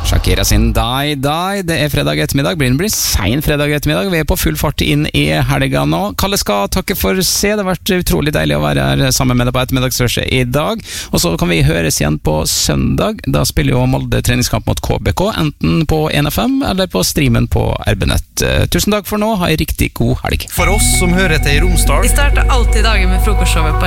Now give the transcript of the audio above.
Shakira sin Die Die. Det fredag ettermiddag, blir sen fredag ettermiddag. Vi på full fart inn i helga nå. Kalle skal takke for seg. Det har vært utrolig deilig å være her sammen med deg på ettermiddagsrørset i dag. Og så kan vi høres igjen på søndag. Da spiller jo Molde treningskamp mot KBK, enten på 1FM eller på streamen på RB-nett. Tusen takk for nå. Ha en riktig god helg. For oss som hører til i Romsdal. Vi starter alltid dagen med frokostshowet på